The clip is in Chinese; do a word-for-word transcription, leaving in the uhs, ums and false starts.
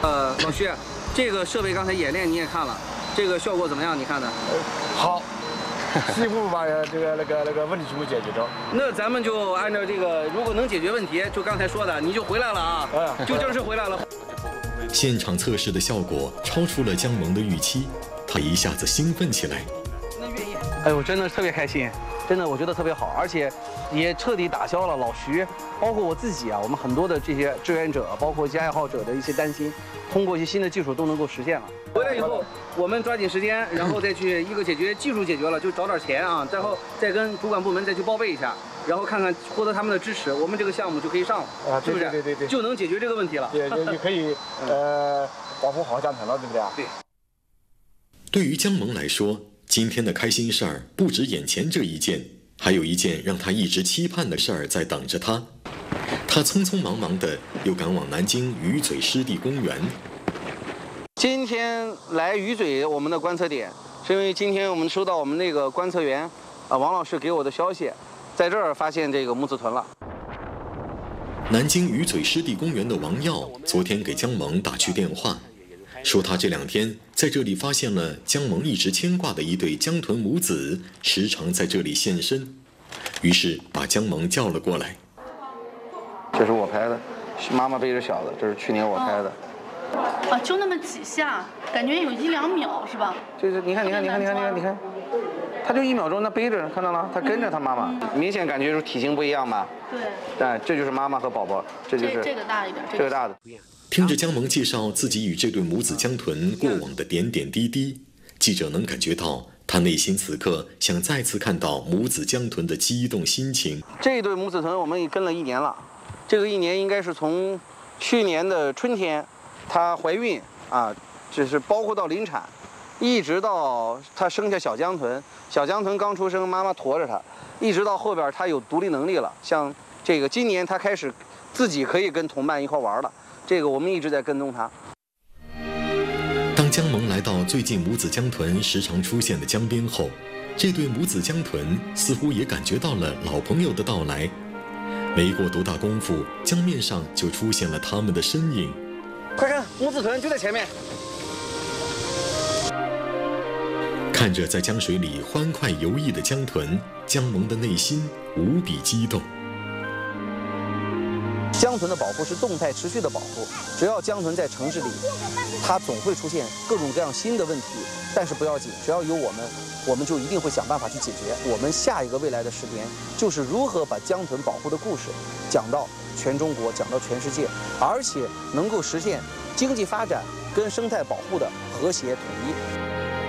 呃，老徐，这个设备刚才演练你也看了，这个效果怎么样？你看的？ 好，几乎把这个那个那个问题全部解决掉。 那咱们就按照这个，如果能解决问题，就刚才说的，你就回来了啊， 嗯， 就正式回来了。 现场测试的效果超出了姜萌的预期，他一下子兴奋起来。 那愿意？哎呦，真的特别开心，真的我觉得特别好，而且也彻底打消了老徐，包括我自己啊，我们很多的这些志愿者，包括一些爱好者的一些担心，通过一些新的技术都能够实现了。回来以后，我们抓紧时间，然后再去一个解决技术解决了，就找点钱啊，然后再跟主管部门再去报备一下，然后看看获得他们的支持，我们这个项目就可以上了， 啊， 是不是？ 对对对对， 就能解决这个问题了。 也也也可以呃保护好江豚了，对不对啊？ 对。 对于姜萌来说，今天的开心事儿不止眼前这一件，还有一件让他一直期盼的事儿在等着他。他匆匆忙忙的又赶往南京鱼嘴湿地公园。 今天来鱼嘴我们的观测点，是因为今天我们收到我们那个观测员啊王老师给我的消息，在这儿发现这个母子豚了。 南京鱼嘴湿地公园的王耀昨天给姜萌打去电话，说他这两天在这里发现了姜萌一直牵挂的一对江豚母子，时常在这里现身，于是把姜萌叫了过来。 这是我拍的，妈妈背着小的，这是去年我拍的。 啊，就那么几下，感觉有一两秒是吧？ 就是你看，你看，你看，你看，你看，你看，他就一秒钟，他背着，看到了，他跟着他妈妈，明显感觉就是体型不一样吧？ 对。 哎，这就是妈妈和宝宝，这就是这个大一点， 这个大的。 听着姜萌介绍自己与这对母子江豚过往的点点滴滴，记者能感觉到他内心此刻想再次看到母子江豚的激动心情。 这对母子豚我们也跟了一年了，这个一年应该是从去年的春天，她怀孕啊，就是包括到临产，一直到她生下小江豚，小江豚刚出生，妈妈驮着她，一直到后边她有独立能力了，像这个今年她开始自己可以跟同伴一块玩了。这个我们一直在跟踪它。 当姜萌来到最近母子江豚时常出现的江边后，这对母子江豚似乎也感觉到了老朋友的到来。没过多大功夫，江面上就出现了他们的身影。 快看，母子豚就在前面。 看着在江水里欢快游弋的江豚，姜萌的内心无比激动。 江豚的保护是动态持续的保护，只要江豚在城市里，它总会出现各种各样新的问题，但是不要紧，只要有我们，我们就一定会想办法去解决。我们下一个未来的十年，就是如何把江豚保护的故事讲到全中国，讲到全世界，而且能够实现经济发展跟生态保护的和谐统一。